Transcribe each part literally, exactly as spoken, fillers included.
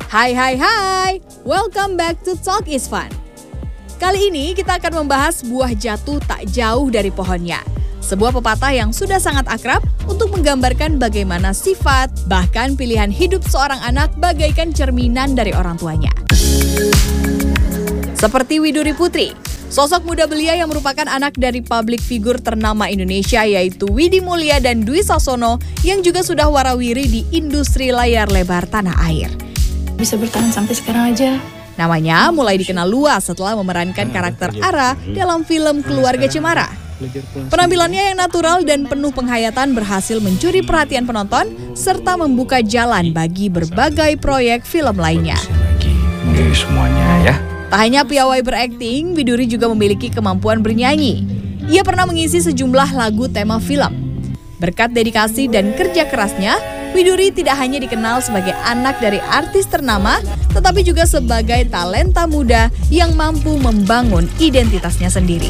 Hai hai hai, welcome back to Talk is Fun. Kali ini kita akan membahas buah jatuh tak jauh dari pohonnya. Sebuah pepatah yang sudah sangat akrab untuk menggambarkan bagaimana sifat, bahkan pilihan hidup seorang anak bagaikan cerminan dari orang tuanya. Seperti Widuri Putri, sosok muda belia yang merupakan anak dari publik figur ternama Indonesia yaitu Widi Mulia dan Dwi Sasono yang juga sudah warawiri di industri layar lebar tanah air. Bisa bertahan sampai sekarang aja. Namanya mulai dikenal luas setelah memerankan karakter Ara dalam film Keluarga Cemara. Penampilannya yang natural dan penuh penghayatan berhasil mencuri perhatian penonton serta membuka jalan bagi berbagai proyek film lainnya. Semuanya ya. Tak hanya piawai berakting, Widuri juga memiliki kemampuan bernyanyi. Ia pernah mengisi sejumlah lagu tema film. Berkat dedikasi dan kerja kerasnya, Widuri tidak hanya dikenal sebagai anak dari artis ternama, tetapi juga sebagai talenta muda yang mampu membangun identitasnya sendiri.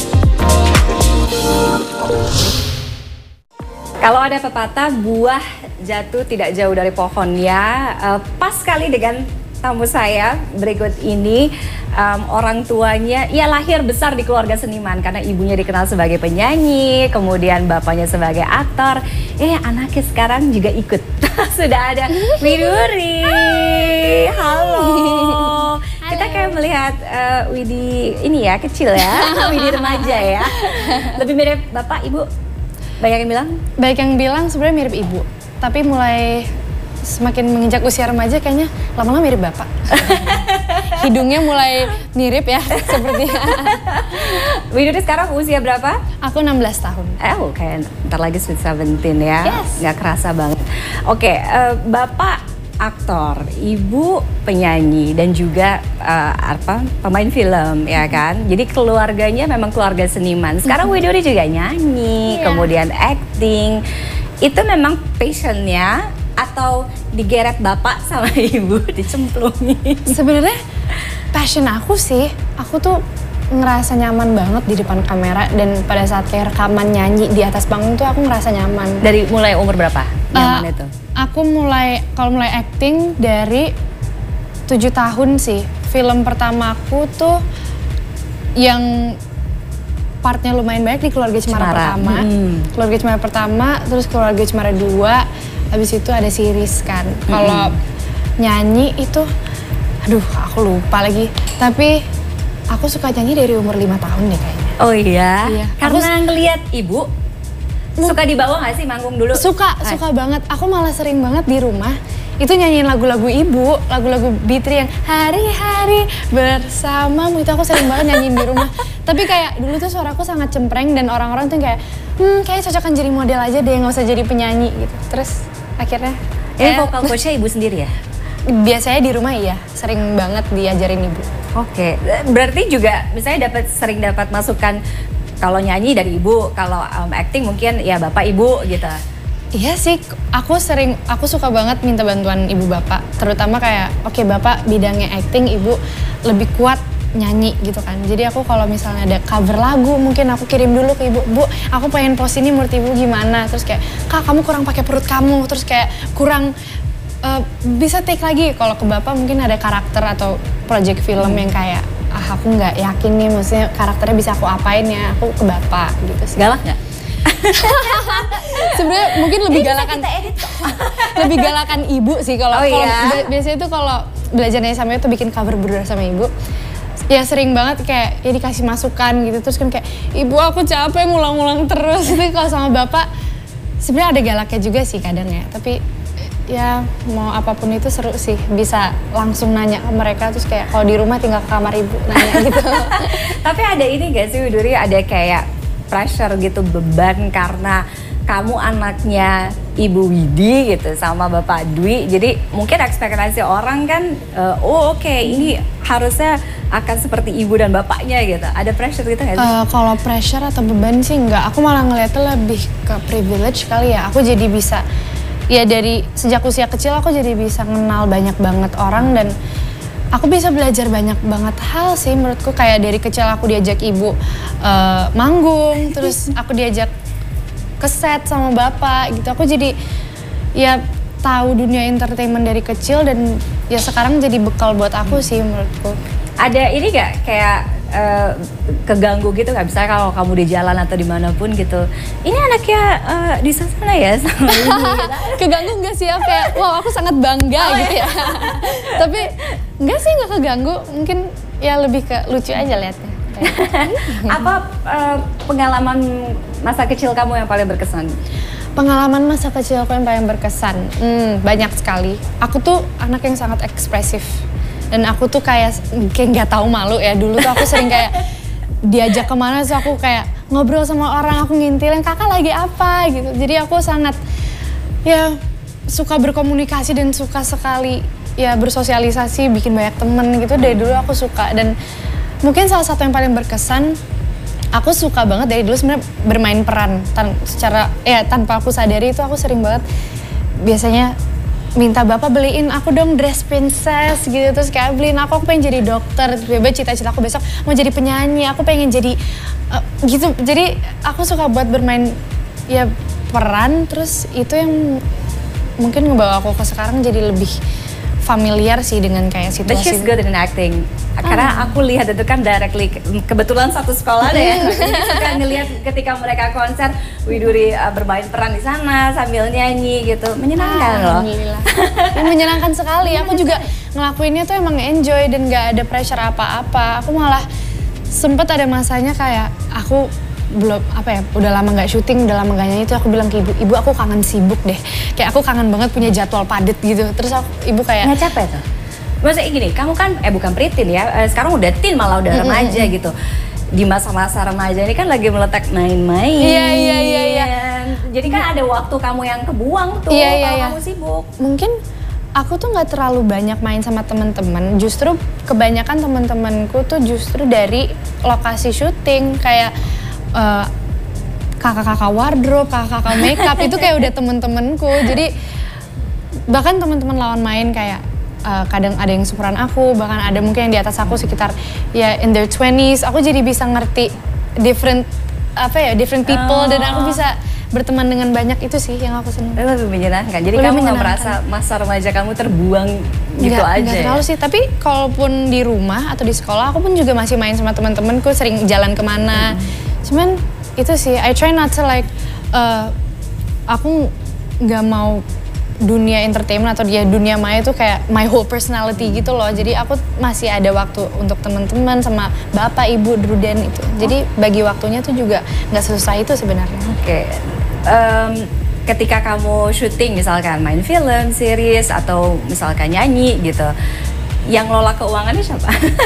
Kalau ada pepatah buah jatuh tidak jauh dari pohonnya, uh, pas sekali dengan tamu saya berikut ini. Um, orang tuanya, ia lahir besar di keluarga seniman karena ibunya dikenal sebagai penyanyi, kemudian bapaknya sebagai aktor. Eh, anaknya sekarang juga ikut. Sudah ada Widuri. Halo. Halo. Kita kayak melihat uh, Widi ini ya, kecil ya, Widi remaja ya. Lebih mirip bapak, ibu. Banyak yang bilang? Banyak yang bilang sebenarnya mirip ibu, tapi mulai semakin menginjak usia remaja kayaknya lama-lama mirip bapak. Hidungnya mulai mirip ya sepertinya. Widuri sekarang usia berapa? Aku enam belas tahun. Eh, oh, kayak ntar lagi sweet seventeen ya. Yes. Nggak kerasa banget. Oke, uh, bapak aktor, ibu penyanyi dan juga uh, apa pemain film ya kan. Jadi keluarganya memang keluarga seniman. Sekarang Widuri juga nyanyi, yeah. Kemudian acting. Itu memang passionnya atau digeret bapak sama ibu dicemplungin? Sebenarnya passion aku sih, aku tuh ngerasa nyaman banget di depan kamera dan pada saat kayak rekaman nyanyi di atas panggung tuh aku ngerasa nyaman. Dari mulai umur berapa nyaman uh, itu? Aku mulai, kalau mulai acting dari tujuh tahun sih. Film pertama aku tuh yang partnya lumayan banyak di Keluarga Cemara, Cemara. pertama. Hmm. Keluarga Cemara pertama, terus Keluarga Cemara dua. Habis itu ada series kan. Mm-hmm. Kalau nyanyi itu, aduh aku lupa lagi. Tapi aku suka nyanyi dari umur lima tahun deh kayaknya. Oh iya? Iya. Karena aku ngeliat ibu, suka dibawa gak sih manggung dulu? Suka, Hai. suka banget. Aku malah sering banget di rumah, itu nyanyiin lagu-lagu ibu, lagu-lagu Bitri yang hari-hari bersamamu. Itu aku sering banget nyanyiin di rumah. Tapi kayak dulu tuh suaraku sangat cempreng dan orang-orang tuh kayak, hmm kayaknya cocok kan jadi model aja deh, gak usah jadi penyanyi gitu. Terus akhirnya ini vokal coachnya ibu sendiri ya? Biasanya di rumah iya, sering banget diajarin ibu. Oke, berarti juga misalnya dapat sering dapat masukan kalau nyanyi dari ibu, kalau um, acting mungkin ya bapak ibu gitu. Iya sih, aku sering, aku suka banget minta bantuan ibu bapak. Terutama kayak, oke okay, bapak bidangnya acting, ibu lebih kuat nyanyi gitu kan. Jadi aku kalau misalnya ada cover lagu mungkin aku kirim dulu ke ibu, bu aku pengen post ini menurut ibu gimana. Terus kayak, kak kamu kurang pakai perut kamu, terus kayak kurang uh, bisa take lagi. Kalau ke bapak mungkin ada karakter atau project film yang kayak ah aku nggak yakin nih maksudnya karakternya bisa aku apain ya, aku ke bapak gitu sih. Galak nggak? Sebenarnya mungkin lebih galakan lebih galakan ibu sih kalau oh, iya? Biasanya itu kalau belajarnya sama itu bikin cover berdua sama ibu. Ya sering banget kayak ya dikasih masukan gitu, terus kan kayak ibu aku capek ngulang-ngulang terus. Tapi kalau sama bapak sebenarnya ada galaknya juga sih kadang ya, tapi ya mau apapun itu seru sih, bisa langsung nanya ke mereka. Terus kayak kalau di rumah tinggal ke kamar ibu nanya gitu. Tapi ada ini gak sih Widuri, ada kayak pressure gitu, beban karena kamu anaknya Ibu Widi gitu sama Bapak Dwi, jadi mungkin ekspektasi orang kan uh, oh oke okay, ini harusnya akan seperti ibu dan bapaknya gitu. Ada pressure gitu nggak sih? Uh, kalau pressure atau beban sih enggak, aku malah ngeliatnya lebih ke privilege kali ya. Aku jadi bisa, ya dari sejak usia kecil aku jadi bisa kenal banyak banget orang dan aku bisa belajar banyak banget hal sih menurutku. Kayak dari kecil aku diajak ibu uh, manggung, terus aku diajak ke set sama bapak gitu. Aku jadi ya tahu dunia entertainment dari kecil dan ya sekarang jadi bekal buat aku sih menurutku. Ada ini gak kayak uh, keganggu gitu nggak? Misalnya kalau kamu di jalan atau dimanapun gitu, ini anaknya uh, di sana ya sama ini. Keganggu nggak sih ya? Kayak wow aku sangat bangga oh, gitu ya. Tapi nggak sih, nggak keganggu. Mungkin ya lebih ke lucu aja liatnya. Apa uh, pengalaman masa kecil kamu yang paling berkesan? Pengalaman masa kecil aku yang paling berkesan, hmm, banyak sekali. Aku tuh anak yang sangat ekspresif. Dan aku tuh kayak kayak nggak tahu malu ya, dulu tuh aku sering kayak diajak kemana tuh aku kayak ngobrol sama orang, aku ngintilin kakak lagi apa gitu. Jadi aku sangat ya suka berkomunikasi dan suka sekali ya bersosialisasi, bikin banyak temen gitu. Dari dulu aku suka, dan mungkin salah satu yang paling berkesan, aku suka banget dari dulu sebenarnya bermain peran tan secara ya tanpa aku sadari itu aku sering banget biasanya minta bapak beliin aku dong dress princess gitu, terus kayak beliin aku, aku pengen jadi dokter, tiba-tiba cita-cita aku besok mau jadi penyanyi, aku pengen jadi uh, gitu. Jadi aku suka buat bermain ya peran, terus itu yang mungkin ngebawa aku ke sekarang jadi lebih familiar sih dengan kayak situasi. But she's good in acting. Karena oh. aku lihat itu kan directly, kebetulan satu sekolah deh ya. Jadi suka ngelihat ketika mereka konser, Widuri uh, bermain peran di sana sambil nyanyi gitu. Menyenangkan ah, loh. Alhamdulillah. Menyenangkan sekali. Aku juga ngelakuinnya tuh emang enjoy dan gak ada pressure apa-apa. Aku malah sempet ada masanya kayak aku belum apa ya, udah lama nggak syuting, udah lama nggak nyanyi, itu aku bilang ke ibu, ibu aku kangen sibuk deh, kayak aku kangen banget punya jadwal padat gitu. Terus aku, ibu kayak nggak capek tuh? Maksudnya gini, kamu kan eh bukan preteen ya, sekarang udah teen malah udah remaja mm-hmm. gitu. Di masa-masa remaja ini kan lagi meletak main-main. Iya iya iya iya. Jadi kan ada waktu kamu yang kebuang tuh iya, iya, kalau iya. kamu sibuk. Mungkin aku tuh nggak terlalu banyak main sama teman-teman. Justru kebanyakan teman-temanku tuh justru dari lokasi syuting kayak Uh, kakak-kakak wardrobe, kakak-kakak makeup itu kayak udah temen-temenku. Jadi bahkan teman-teman lawan main kayak uh, kadang ada yang seumuran aku, bahkan ada mungkin yang di atas aku sekitar ya in their twenties. Aku jadi bisa ngerti different apa ya, different people oh. dan aku bisa berteman dengan banyak, itu sih yang aku senang. Lebih menyenangkan. Jadi Lebih kamu nggak menyenangkan. merasa masa remaja kamu terbuang gitu nggak, aja? Nggak terlalu ya? sih. Tapi kalaupun di rumah atau di sekolah, aku pun juga masih main sama teman-temanku, sering jalan kemana. Hmm. Cuman itu sih, I try not to like, uh, aku nggak mau dunia entertainment atau dia dunia maya itu kayak my whole personality gitu loh. Jadi aku masih ada waktu untuk teman-teman sama bapak, ibu, Druden itu. Jadi bagi waktunya tuh juga nggak sesusah itu sebenarnya. Oke, okay. um, ketika kamu syuting misalkan main film, series atau misalkan nyanyi gitu, yang ngelola keuangannya siapa?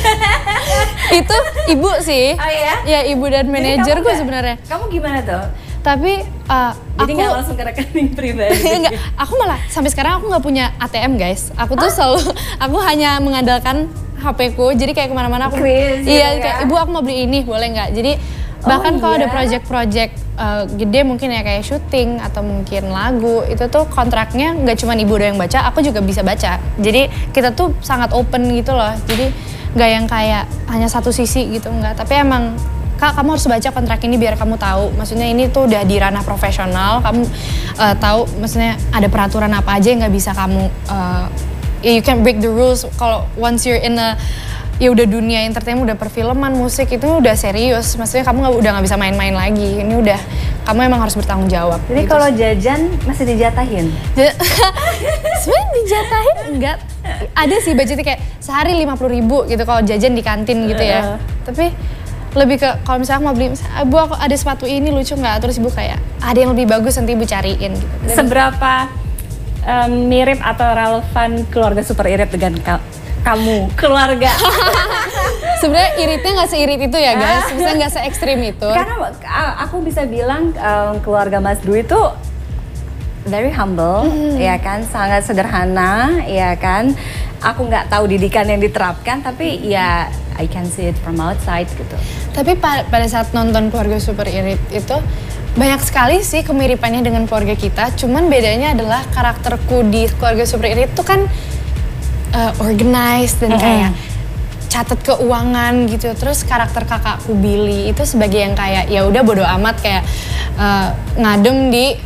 Itu ibu sih. Oh iya? Ya ibu dan manajerku sebenarnya. Kamu gimana tuh? Tapi uh, jadi aku nggak langsung ke rekening pribadi? Enggak, aku malah sampai sekarang aku nggak punya A T M guys. Aku tuh ah? selalu, aku hanya mengandalkan H P ku. Jadi kayak kemana-mana aku, Quiz, iya ya? kayak ibu aku mau beli ini boleh nggak? Jadi bahkan oh, kalau iya? ada project-project uh, gede mungkin ya kayak syuting atau mungkin lagu, itu tuh kontraknya nggak cuma ibu doang yang baca, aku juga bisa baca. Jadi kita tuh sangat open gitu loh. Jadi nggak yang kayak hanya satu sisi gitu, nggak. Tapi emang Kak, kamu harus baca kontrak ini biar kamu tahu. Maksudnya ini tuh udah di ranah profesional, kamu uh, tahu maksudnya ada peraturan apa aja yang nggak bisa kamu, uh, you can't break the rules. Kalau once you're in a, ya udah dunia entertainment, udah perfilman, musik itu udah serius. Maksudnya kamu gak, udah nggak bisa main-main lagi. Ini udah, kamu emang harus bertanggung jawab. Jadi gitu. Kalau jajan masih dijatahin? Sebenarnya dijatahin enggak. Ada sih budgetnya kayak sehari lima puluh ribu gitu kalau jajan di kantin gitu ya. Uh. Tapi lebih ke kalau misalnya aku mau beli, misalnya, Bu aku ada sepatu ini lucu nggak? Terus ibu kayak ada yang lebih bagus nanti ibu cariin gitu. Dan seberapa um, mirip atau relevan keluarga super irit dengan ka kamu keluarga? Sebenarnya iritnya nggak seirit itu ya guys, maksudnya nggak se ekstrim itu. Karena aku bisa bilang um, keluarga Mas Dwi itu very humble, mm. ya kan, sangat sederhana, ya kan. Aku nggak tahu didikan yang diterapkan, tapi ya I can see it from outside gitu. Tapi pa pada saat nonton keluarga super irit itu banyak sekali sih kemiripannya dengan keluarga kita. Cuman bedanya adalah karakterku di keluarga super irit itu kan uh, organized dan mm-hmm. kayak catat keuangan gitu. Terus karakter kakakku Billy itu sebagai yang kayak ya udah bodo amat kayak uh, ngadem di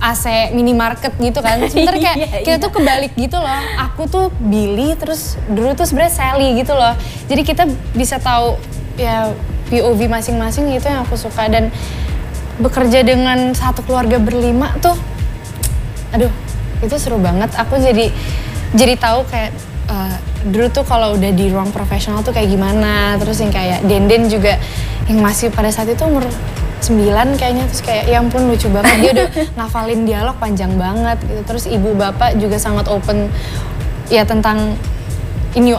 A C minimarket gitu kan. Sebenarnya kayak Iya, kita iya. tuh kebalik gitu loh. Aku tuh Billy, terus Drew tuh sebenarnya Sally gitu loh. Jadi kita bisa tahu ya P O V masing-masing, itu yang aku suka. Dan bekerja dengan satu keluarga berlima tuh, aduh itu seru banget. Aku jadi jadi tahu kayak uh, Drew tuh kalau udah di ruang profesional tuh kayak gimana. Terus yang kayak Denden juga yang masih pada saat itu umur sembilan kayaknya, terus kayak ya ampun lucu banget, dia udah ngafalin dialog panjang banget gitu. Terus ibu bapak juga sangat open ya tentang ini